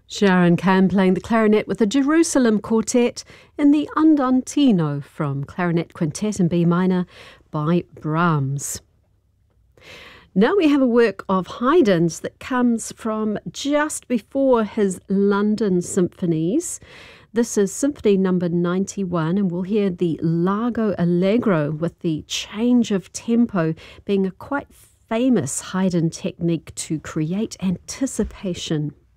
Sharon Cam playing the clarinet with the Jerusalem Quartet in the Andantino from Clarinet Quintet in B minor by Brahms. Now we have a work of Haydn's that comes from just before his London symphonies. This is Symphony number 91, and we'll hear the Largo Allegro with the change of tempo being a quite famous Haydn technique to create anticipation.